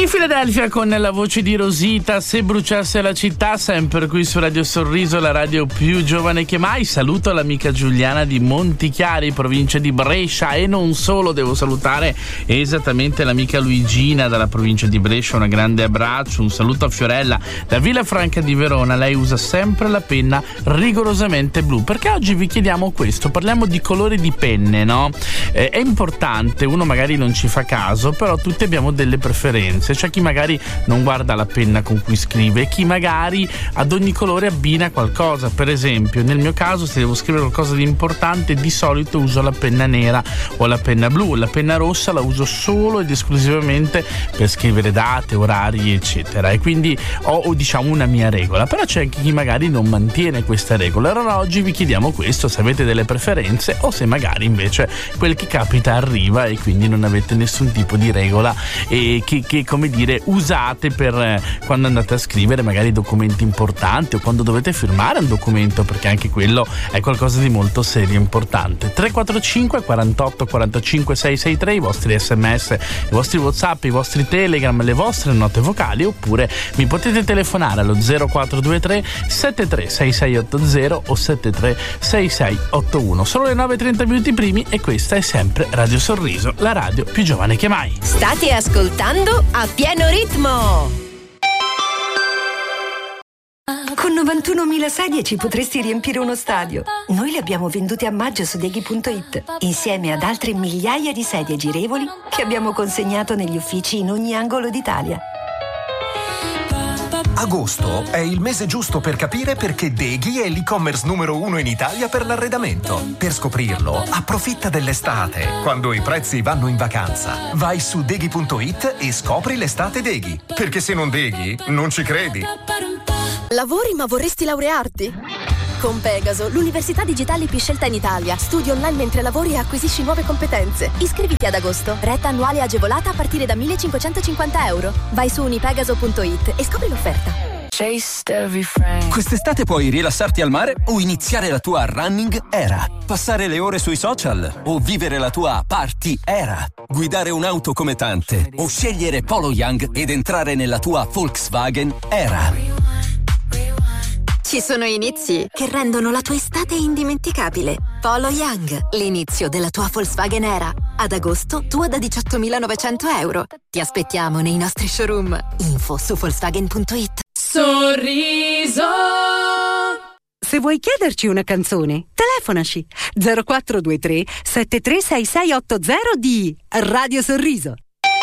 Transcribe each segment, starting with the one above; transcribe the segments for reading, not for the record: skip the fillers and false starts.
In Philadelphia con la voce di Rosita, Se bruciasse la città, sempre qui su Radio Sorriso, la radio più giovane che mai. Saluto l'amica Giuliana di Montichiari, provincia di Brescia, e non solo, devo salutare esattamente l'amica Luigina dalla provincia di Brescia, un grande abbraccio, un saluto a Fiorella da Villafranca di Verona. Lei usa sempre la penna rigorosamente blu, perché oggi vi chiediamo questo, parliamo di colori di penne, no? È importante, uno magari non ci fa caso, però tutti abbiamo delle preferenze. C'è chi magari non guarda la penna con cui scrive, chi magari ad ogni colore abbina qualcosa. Per esempio, nel mio caso, se devo scrivere qualcosa di importante, di solito uso la penna nera o la penna blu. La penna rossa la uso solo ed esclusivamente per scrivere date, orari, eccetera, e quindi ho diciamo una mia regola. Però c'è anche chi magari non mantiene questa regola. Allora oggi vi chiediamo questo, se avete delle preferenze o se magari invece quel che capita arriva e quindi non avete nessun tipo di regola e che come dire usate per quando andate a scrivere magari documenti importanti o quando dovete firmare un documento, perché anche quello è qualcosa di molto serio e importante. 345 48 45 663, i vostri sms, i vostri whatsapp, i vostri telegram, le vostre note vocali, oppure mi potete telefonare allo 0423 73 6680 o 73 6681. Solo le 9:30 minuti primi e questa è sempre Radio Sorriso, la radio più giovane che mai. State ascoltando A Pieno Ritmo. Con 91.000 sedie ci potresti riempire uno stadio. Noi le abbiamo vendute a maggio su Deghi.it, insieme ad altre migliaia di sedie girevoli che abbiamo consegnato negli uffici in ogni angolo d'Italia. Agosto è il mese giusto per capire perché Deghi è l'e-commerce numero 1 in Italia per l'arredamento. Per scoprirlo, approfitta dell'estate, quando i prezzi vanno in vacanza. Vai su Deghi.it e scopri l'estate Deghi. Perché se non Deghi, non ci credi. Lavori ma vorresti laurearti? Con Pegaso, l'università digitale più scelta in Italia. Studi online mentre lavori e acquisisci nuove competenze. Iscriviti ad agosto. Retta annuale agevolata a partire da €1.550. Vai su unipegaso.it e scopri l'offerta. Quest'estate puoi rilassarti al mare o iniziare la tua running era. Passare le ore sui social o vivere la tua party era. Guidare un'auto come tante o scegliere Polo Young ed entrare nella tua Volkswagen era. Ci sono inizi che rendono la tua estate indimenticabile. Polo Young, l'inizio della tua Volkswagen era. Ad agosto, tua da €18.900. Ti aspettiamo nei nostri showroom. Info su Volkswagen.it. Sorriso. Se vuoi chiederci una canzone, telefonaci 0423 736680 di Radio Sorriso.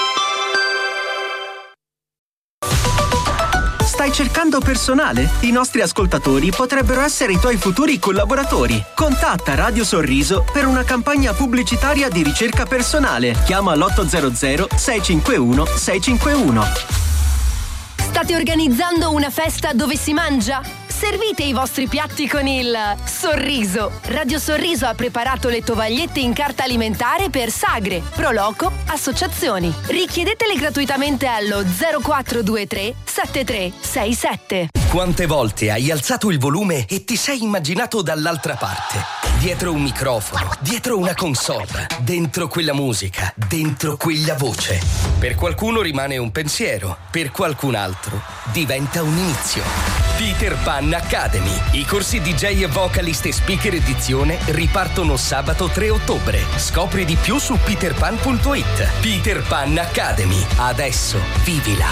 Stai cercando personale? I nostri ascoltatori potrebbero essere i tuoi futuri collaboratori. Contatta Radio Sorriso per una campagna pubblicitaria di ricerca personale. Chiama l'800 651 651. State organizzando una festa dove si mangia? Servite i vostri piatti con il sorriso. Radio Sorriso ha preparato le tovagliette in carta alimentare per sagre, proloco, associazioni. Richiedetele gratuitamente allo 0423 7367. Quante volte hai alzato il volume e ti sei immaginato dall'altra parte? Dietro un microfono, dietro una console, dentro quella musica, dentro quella voce. Per qualcuno rimane un pensiero, per qualcun altro diventa un inizio. Peter Pan Academy. I corsi DJ e vocalist e speaker edizione ripartono sabato 3 ottobre. Scopri di più su peterpan.it. Peter Pan Academy. Adesso vivila.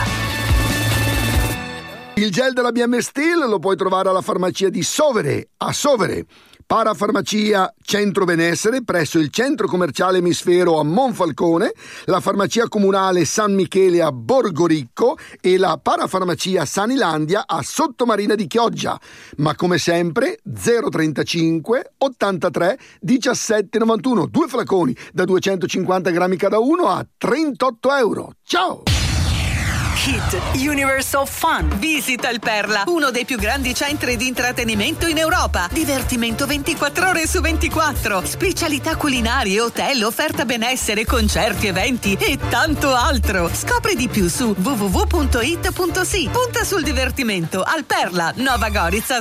Il gel della BM Steel lo puoi trovare alla farmacia di Sovere, a Sovere. Parafarmacia Centro Benessere presso il centro commerciale Emisfero a Monfalcone, la farmacia comunale San Michele a Borgoricco e la parafarmacia Sanilandia a Sottomarina di Chioggia. Ma come sempre 035 83 17 91, 2 flaconi da 250 grammi cada uno a €38. Ciao! Hit Universal Fun. Visita il Perla, uno dei più grandi centri di intrattenimento in Europa. Divertimento 24 ore su 24. Specialità culinarie, hotel, offerta benessere, concerti, eventi e tanto altro. Scopri di più su www.it.si. Punta sul divertimento al Perla, Nova Gorica,